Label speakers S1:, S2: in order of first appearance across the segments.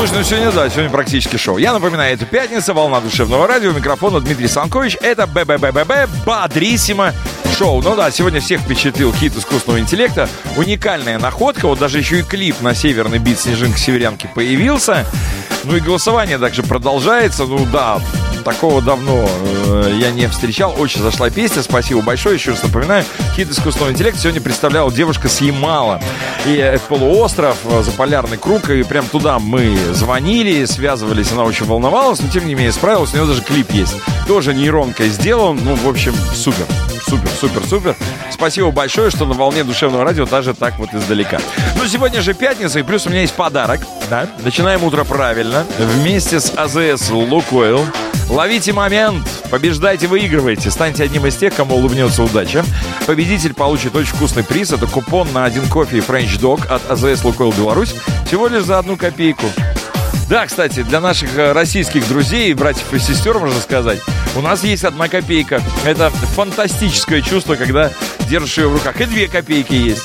S1: Слушай, ну сегодня практически шоу. Я напоминаю, это пятница, волна душевного радио, микрофона Дмитрий Санкович. Это ББББ, Бодриссимо шоу. Ну да, сегодня всех впечатлил хит искусственного интеллекта. Уникальная находка, вот даже еще и клип на северный бит «Снежинка-северянки» появился. Ну и голосование также продолжается. Ну да, такого давно я не встречал. Очень зашла песня. Спасибо большое. Еще раз напоминаю, хит искусственного интеллекта сегодня представляла девушка с Ямала. И полуостров, заполярный круг. И прям туда мы звонили, связывались. Она очень волновалась, но тем не менее справилась. У нее даже клип есть. Тоже нейронкой сделан. Ну, в общем, супер. Супер. Спасибо большое, что на волне душевного радио даже так вот издалека. Ну, сегодня же пятница, и плюс у меня есть подарок. Да? Начинаем утро правильно. Вместе с АЗС «Лукойл». Ловите момент, побеждайте, выигрывайте. Станьте одним из тех, кому улыбнется удача. Победитель получит очень вкусный приз. Это купон на 1 кофе French Dog от АЗС «Лукойл Беларусь». Всего лишь за 1 копейку. Да, кстати, для наших российских друзей, братьев и сестер, можно сказать, у нас есть 1 копейка. Это фантастическое чувство, когда держишь ее в руках. И 2 копейки есть.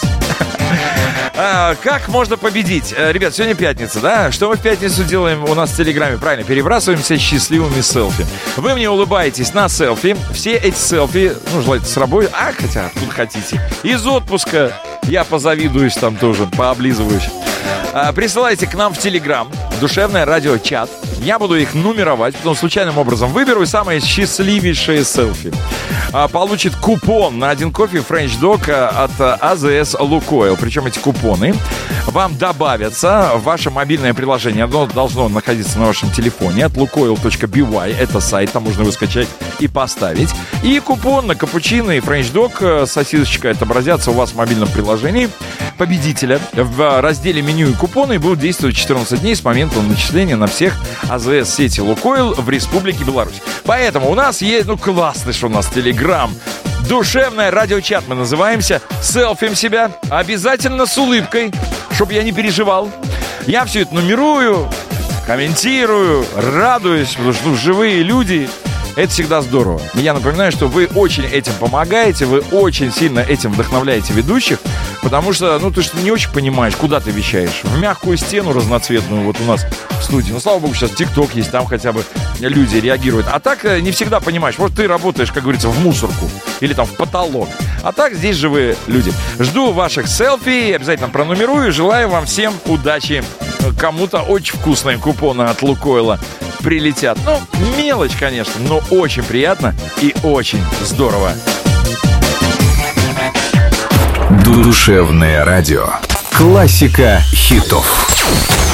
S1: Как можно победить? Ребят, сегодня пятница, да? Что мы в пятницу делаем у нас в Телеграме? Правильно, перебрасываемся счастливыми селфи. Вы мне улыбаетесь на селфи. Все эти селфи, ну, желательно с работы, хотя тут хотите. Из отпуска я позавидуюсь там тоже, пооблизываюсь. Присылайте к нам в Телеграм душевное радио-чат. Я буду их нумеровать, потом случайным образом выберу и самые счастливейшие селфи. Получит купон на 1 кофе French Dog от АЗС «Лукойл». Причем эти купоны вам добавятся в ваше мобильное приложение. Оно должно находиться на вашем телефоне. От lukoil.by. Это сайт, там можно его скачать и поставить. И купон на капучино и French Dog, сосисочка, отобразятся у вас в мобильном приложении победителя в разделе меню и купоны и будут действовать 14 дней с момента начисления на всех АЗС сети «Лукойл» в Республике Беларусь. Поэтому у нас есть, классный, что у нас Телеграм. Душевное радиочат мы называемся. Селфим себя. Обязательно с улыбкой, чтобы я не переживал. Я все это нумерую, комментирую, радуюсь, потому что живые люди. Это всегда здорово. И я напоминаю, что вы очень этим помогаете, вы очень сильно этим вдохновляете ведущих, потому что, ты что не очень понимаешь, куда ты вещаешь. В мягкую стену разноцветную вот у нас в студии. Слава богу, сейчас ТикТок есть, там хотя бы люди реагируют. А так не всегда понимаешь. Может, ты работаешь, как говорится, в мусорку или там в потолок. А так здесь живые люди. Жду ваших селфи, обязательно пронумерую. Желаю вам всем удачи. Кому-то очень вкусные купоны от Лукойла прилетят. Мелочь, конечно, но очень приятно и очень здорово.
S2: Душевное радио. Классика хитов.